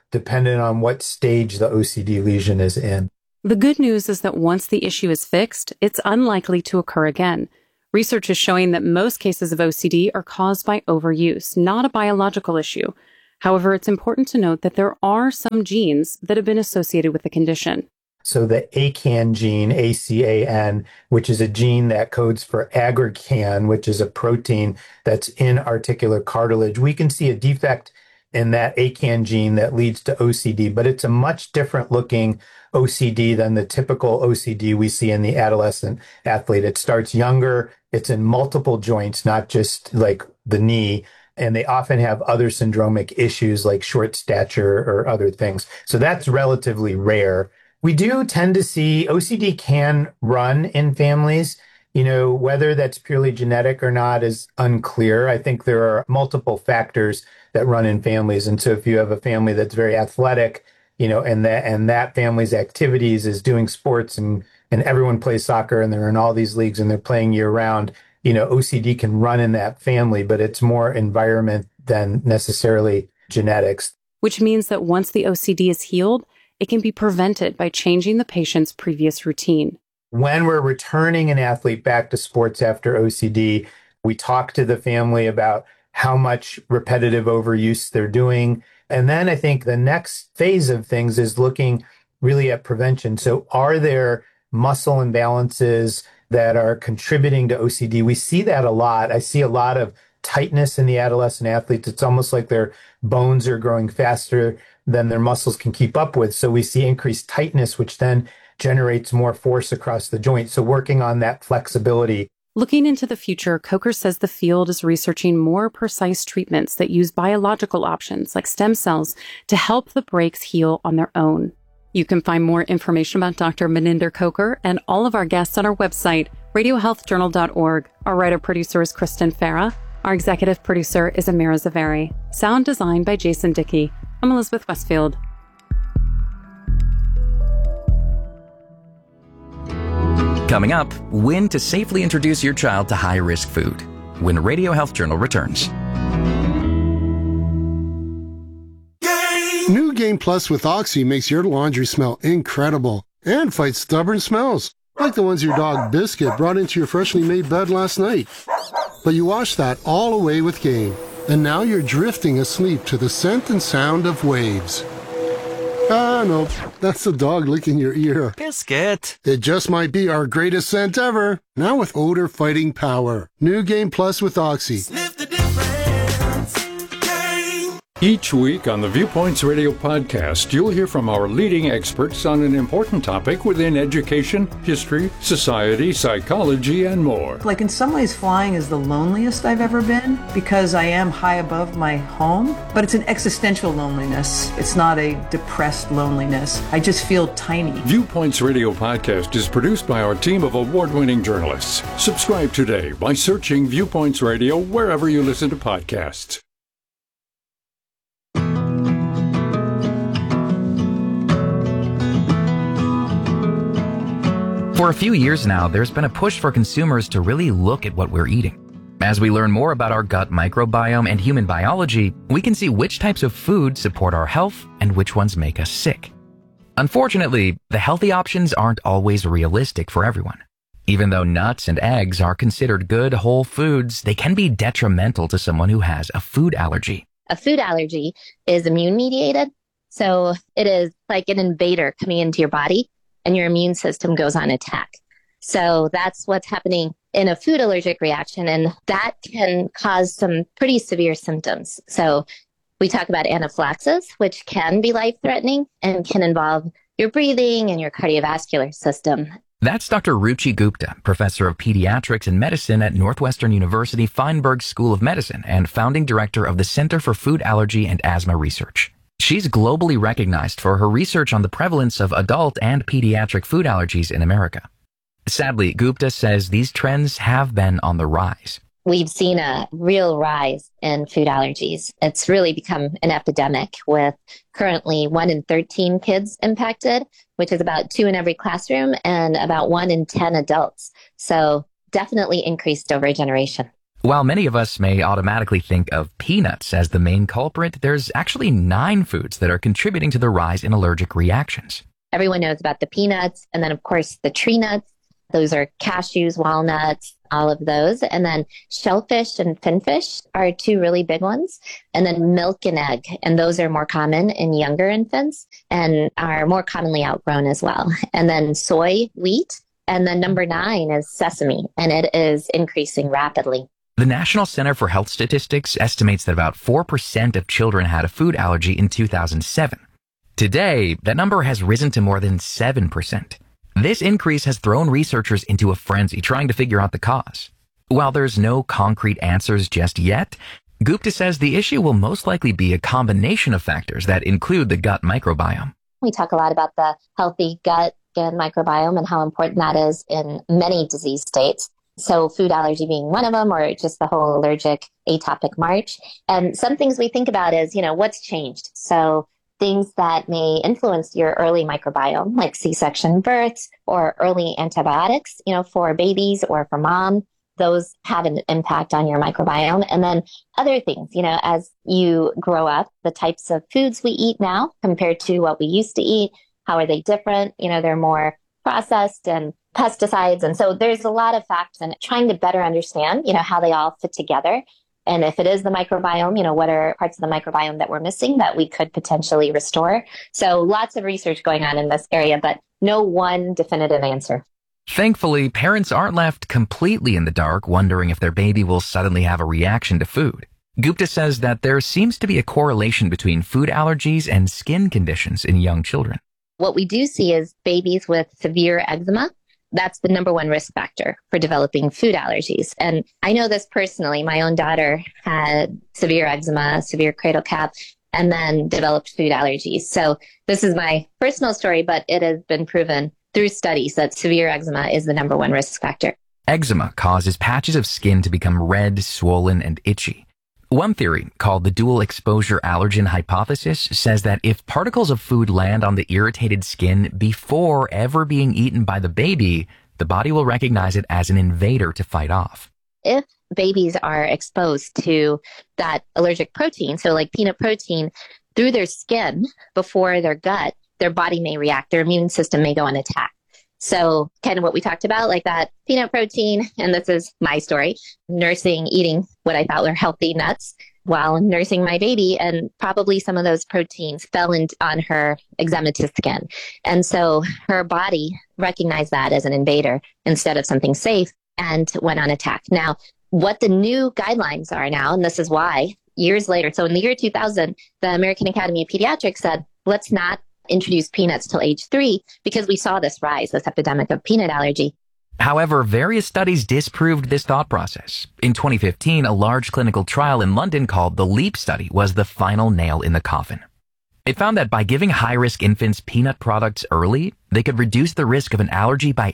dependent on what stage the OCD lesion is in. The good news is that once the issue is fixed, it's unlikely to occur again. Research is showing that most cases of OCD are caused by overuse, not a biological issue. However, it's important to note that there are some genes that have been associated with the condition. So the ACAN gene, ACAN, which is a gene that codes for aggrecan, which is a protein that's in articular cartilage, we can see a defect in that ACAN gene that leads to OCD, but it's a much different looking OCD than the typical OCD we see in the adolescent athlete. It starts younger, it's in multiple joints, not just like the knee, and they often have other syndromic issues like short stature or other things. So that's relatively rare. We do tend to see OCD can run in families. Whether that's purely genetic or not is unclear. I think there are multiple factors that run in families. And so if you have a family that's very athletic, and that family's activities is doing sports and everyone plays soccer and they're in all these leagues and they're playing year round, OCD can run in that family, but it's more environment than necessarily genetics. Which means that once the OCD is healed, it can be prevented by changing the patient's previous routine. When we're returning an athlete back to sports after OCD, we talk to the family about how much repetitive overuse they're doing. And then I think the next phase of things is looking really at prevention. So are there muscle imbalances that are contributing to OCD? We see that a lot. I see a lot of tightness in the adolescent athletes. It's almost like their bones are growing faster than their muscles can keep up with. So we see increased tightness, which then generates more force across the joint. So working on that flexibility. Looking into the future, Coker says the field is researching more precise treatments that use biological options like stem cells to help the breaks heal on their own. You can find more information about Dr. Meninder Coker and all of our guests on our website, radiohealthjournal.org. Our writer-producer is Kristen Farah. Our executive producer is Amira Zaveri. Sound designed by Jason Dickey. I'm Elizabeth Westfield. Coming up, when to safely introduce your child to high-risk food when Radio Health Journal returns. New Game Plus with Oxy makes your laundry smell incredible and fights stubborn smells, like the ones your dog Biscuit brought into your freshly made bed last night. But you washed that all away with Game, and now you're drifting asleep to the scent and sound of waves. Ah, no, that's the dog licking your ear. Biscuit. It just might be our greatest scent ever. Now with odor fighting power. New Game Plus with Oxy. Each week on the Viewpoints Radio podcast, you'll hear from our leading experts on an important topic within education, history, society, psychology, and more. Like in some ways, flying is the loneliest I've ever been because I am high above my home, but it's an existential loneliness. It's not a depressed loneliness. I just feel tiny. Viewpoints Radio podcast is produced by our team of award-winning journalists. Subscribe today by searching Viewpoints Radio wherever you listen to podcasts. For a few years now, there's been a push for consumers to really look at what we're eating. As we learn more about our gut microbiome and human biology, we can see which types of food support our health and which ones make us sick. Unfortunately, the healthy options aren't always realistic for everyone. Even though nuts and eggs are considered good whole foods, they can be detrimental to someone who has a food allergy. A food allergy is immune mediated. So it is like an invader coming into your body and your immune system goes on attack. So that's what's happening in a food allergic reaction. And that can cause some pretty severe symptoms. So we talk about anaphylaxis, which can be life-threatening and can involve your breathing and your cardiovascular system. That's Dr. Ruchi Gupta, professor of pediatrics and medicine at Northwestern University Feinberg School of Medicine and founding director of the Center for Food Allergy and Asthma Research. She's globally recognized for her research on the prevalence of adult and pediatric food allergies in America. Sadly, Gupta says these trends have been on the rise. We've seen a real rise in food allergies. It's really become an epidemic with currently 1 in 13 kids impacted, which is about 2 in every classroom and about 1 in 10 adults. So definitely increased over a generation. While many of us may automatically think of peanuts as the main culprit, there's actually 9 foods that are contributing to the rise in allergic reactions. Everyone knows about the peanuts, and then, of course, the tree nuts. Those are cashews, walnuts, all of those. And then shellfish and finfish are 2 really big ones. And then milk and egg. And those are more common in younger infants and are more commonly outgrown as well. And then soy, wheat. And then number 9 is sesame, and it is increasing rapidly. The National Center for Health Statistics estimates that about 4% of children had a food allergy in 2007. Today, that number has risen to more than 7%. This increase has thrown researchers into a frenzy trying to figure out the cause. While there's no concrete answers just yet, Gupta says the issue will most likely be a combination of factors that include the gut microbiome. We talk a lot about the healthy gut microbiome and how important that is in many disease states. So food allergy being one of them, or just the whole allergic atopic march. And some things we think about is, what's changed? So things that may influence your early microbiome, like C-section births or early antibiotics, for babies or for mom, those have an impact on your microbiome. And then other things, as you grow up, the types of foods we eat now compared to what we used to eat, how are they different? They're more processed and pesticides. And so there's a lot of facts and trying to better understand, how they all fit together. And if it is the microbiome, what are parts of the microbiome that we're missing that we could potentially restore? So lots of research going on in this area, but no one definitive answer. Thankfully, parents aren't left completely in the dark wondering if their baby will suddenly have a reaction to food. Gupta says that there seems to be a correlation between food allergies and skin conditions in young children. What we do see is babies with severe eczema. That's the number 1 risk factor for developing food allergies. And I know this personally. My own daughter had severe eczema, severe cradle cap, and then developed food allergies. So this is my personal story, but it has been proven through studies that severe eczema is the number 1 risk factor. Eczema causes patches of skin to become red, swollen, and itchy. One theory, called the dual exposure allergen hypothesis, says that if particles of food land on the irritated skin before ever being eaten by the baby, the body will recognize it as an invader to fight off. If babies are exposed to that allergic protein, so like peanut protein, through their skin before their gut, their body may react. Their immune system may go on attack. So kind of what we talked about, like that peanut protein, and this is my story, nursing, eating what I thought were healthy nuts while nursing my baby, and probably some of those proteins fell on her eczematous skin. And so her body recognized that as an invader instead of something safe and went on attack. Now, what the new guidelines are now, and this is why years later, so in the year 2000, the American Academy of Pediatrics said, let's not introduce peanuts till age 3 because we saw this rise, this epidemic of peanut allergy. However, various studies disproved this thought process. In 2015, a large clinical trial in London called the LEAP study was the final nail in the coffin. It found that by giving high-risk infants peanut products early, they could reduce the risk of an allergy by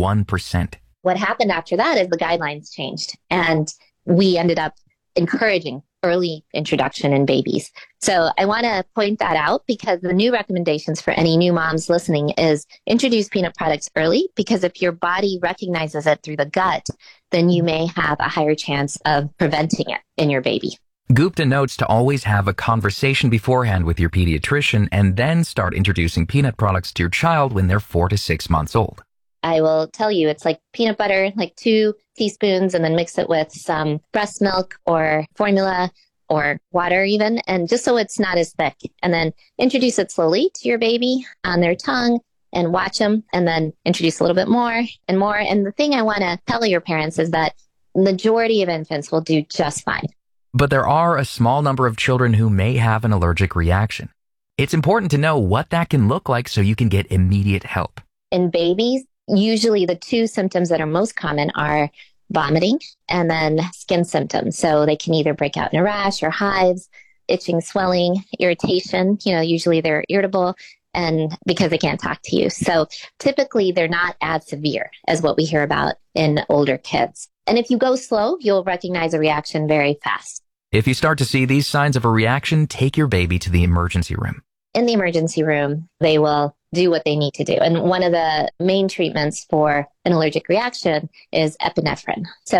81%. What happened after that is the guidelines changed, and we ended up encouraging early introduction in babies. So I want to point that out because the new recommendations for any new moms listening is introduce peanut products early, because if your body recognizes it through the gut, then you may have a higher chance of preventing it in your baby. Gupta notes to always have a conversation beforehand with your pediatrician and then start introducing peanut products to your child when they're 4 to 6 months old. I will tell you, it's like peanut butter, like 2 teaspoons, and then mix it with some breast milk or formula or water even, and just so it's not as thick. And then introduce it slowly to your baby on their tongue and watch them, and then introduce a little bit more and more. And the thing I want to tell your parents is that the majority of infants will do just fine. But there are a small number of children who may have an allergic reaction. It's important to know what that can look like so you can get immediate help. In babies, usually the 2 symptoms that are most common are vomiting and then skin symptoms. So they can either break out in a rash or hives, itching, swelling, irritation. Usually they're irritable and because they can't talk to you. So typically they're not as severe as what we hear about in older kids. And if you go slow, you'll recognize a reaction very fast. If you start to see these signs of a reaction, take your baby to the emergency room. In the emergency room, they will do what they need to do. And one of the main treatments for an allergic reaction is epinephrine. So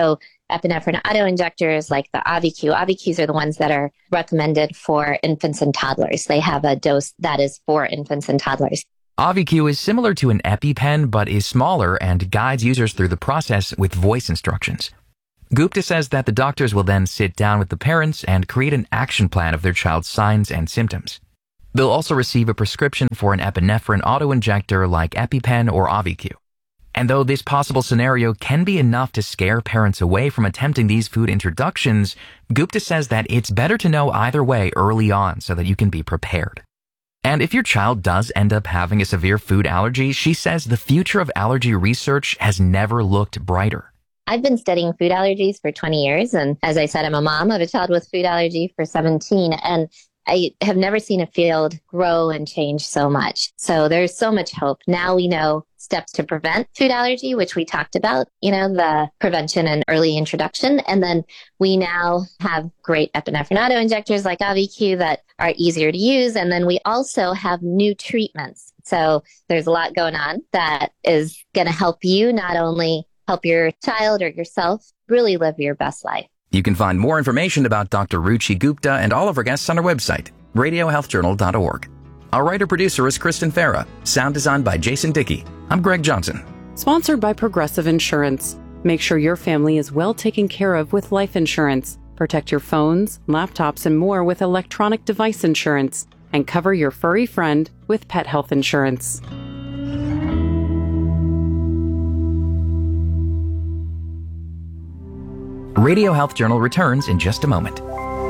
epinephrine autoinjectors like the Auvi-Q. Auvi-Qs are the ones that are recommended for infants and toddlers. They have a dose that is for infants and toddlers. Auvi-Q is similar to an EpiPen, but is smaller and guides users through the process with voice instructions. Gupta says that the doctors will then sit down with the parents and create an action plan of their child's signs and symptoms. They'll also receive a prescription for an epinephrine autoinjector like EpiPen or Auvi-Q. And though this possible scenario can be enough to scare parents away from attempting these food introductions, Gupta says that it's better to know either way early on so that you can be prepared. And if your child does end up having a severe food allergy, she says the future of allergy research has never looked brighter. I've been studying food allergies for 20 years. And as I said, I'm a mom of a child with food allergy for 17. And I have never seen a field grow and change so much. So there's so much hope. Now we know steps to prevent food allergy, which we talked about, the prevention and early introduction. And then we now have great epinephrine autoinjectors like Auvi-Q that are easier to use. And then we also have new treatments. So there's a lot going on that is going to help you not only help your child or yourself really live your best life. You can find more information about Dr. Ruchi Gupta and all of our guests on our website, radiohealthjournal.org. Our writer-producer is Kristen Farah. Sound design by Jason Dickey. I'm Greg Johnson. Sponsored by Progressive Insurance. Make sure your family is well taken care of with life insurance. Protect your phones, laptops, and more with electronic device insurance. And cover your furry friend with pet health insurance. Radio Health Journal returns in just a moment.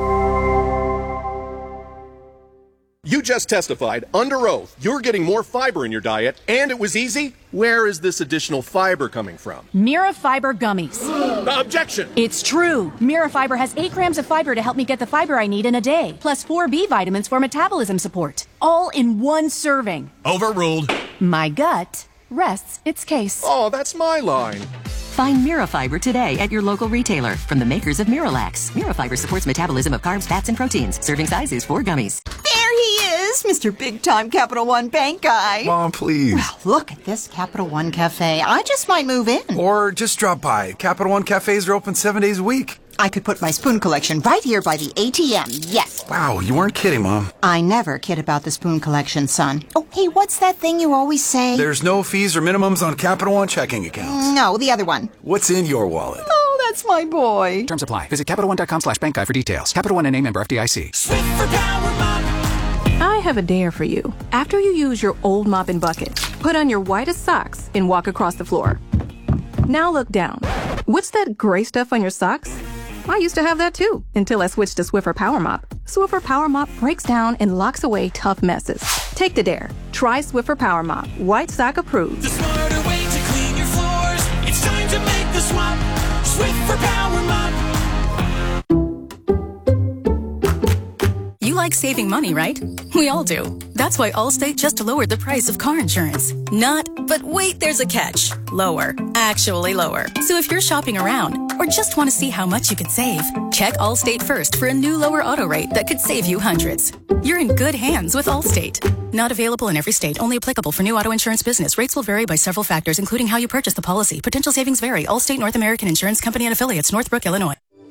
You just testified under oath you're getting more fiber in your diet, and it was easy. Where is this additional fiber coming from? Mirafiber gummies. Objection! It's true. Mirafiber has 8 grams of fiber to help me get the fiber I need in a day, plus 4 B vitamins for metabolism support. All in one serving. Overruled. My gut rests its case. Oh, that's my line. Find Mirafiber today at your local retailer from the makers of Miralax. Mirafiber supports metabolism of carbs, fats, and proteins. Serving size is 4 gummies. There he is, Mr. Big-Time Capital One Bank guy. Mom, please. Well, look at this Capital One Cafe. I just might move in. Or just drop by. Capital One cafes are open 7 days a week. I could put my spoon collection right here by the ATM, yes. Wow, you weren't kidding, Mom. I never kid about the spoon collection, son. Oh, hey, what's that thing you always say? There's no fees or minimums on Capital One checking accounts. No, the other one. What's in your wallet? Oh, that's my boy. Terms apply. Visit CapitalOne.com/bankguy for details. Capital One NA, member FDIC. I have a dare for you. After you use your old mop and bucket, put on your whitest socks and walk across the floor. Now look down. What's that gray stuff on your socks? I used to have that too, until I switched to Swiffer Power Mop. Swiffer Power Mop breaks down and locks away tough messes. Take the dare. Try Swiffer Power Mop. White sock approved. The smarter way to clean your floors. It's time to make the swap. Swiffer Power Mop. You like saving money, right? We all do. That's why Allstate just lowered the price of car insurance. Not, but wait, there's a catch. Lower. Actually lower. So if you're shopping around or just want to see how much you could save, check Allstate first for a new lower auto rate that could save you hundreds. You're in good hands with Allstate. Not available in every state. Only applicable for new auto insurance business. Rates will vary by several factors, including how you purchase the policy. Potential savings vary. Allstate North American Insurance Company and Affiliates, Northbrook, Illinois.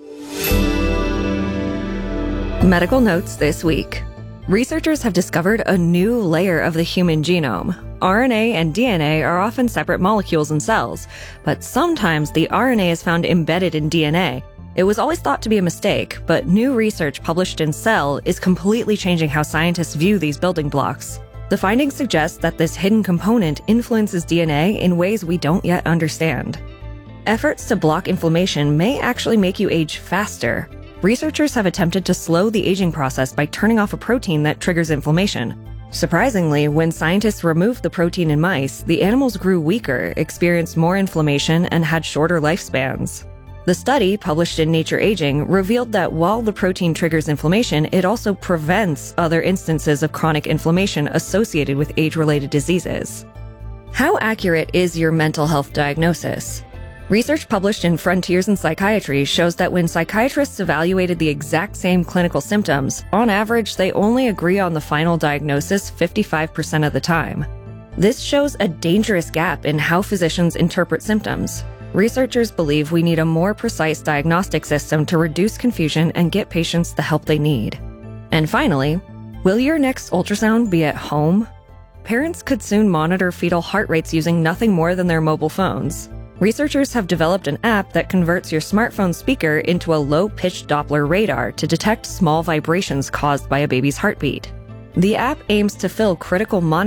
Medical notes this week. Researchers have discovered a new layer of the human genome. RNA and DNA are often separate molecules in cells, but sometimes the RNA is found embedded in DNA. It was always thought to be a mistake, but new research published in Cell is completely changing how scientists view these building blocks. The findings suggest that this hidden component influences DNA in ways we don't yet understand. Efforts to block inflammation may actually make you age faster. Researchers have attempted to slow the aging process by turning off a protein that triggers inflammation. Surprisingly, when scientists removed the protein in mice, the animals grew weaker, experienced more inflammation, and had shorter lifespans. The study, published in Nature Aging, revealed that while the protein triggers inflammation, it also prevents other instances of chronic inflammation associated with age-related diseases. How accurate is your mental health diagnosis? Research published in Frontiers in Psychiatry shows that when psychiatrists evaluated the exact same clinical symptoms, on average, they only agree on the final diagnosis 55% of the time. This shows a dangerous gap in how physicians interpret symptoms. Researchers believe we need a more precise diagnostic system to reduce confusion and get patients the help they need. And finally, will your next ultrasound be at home? Parents could soon monitor fetal heart rates using nothing more than their mobile phones. Researchers have developed an app that converts your smartphone speaker into a low-pitched Doppler radar to detect small vibrations caused by a baby's heartbeat. The app aims to fill critical monitoring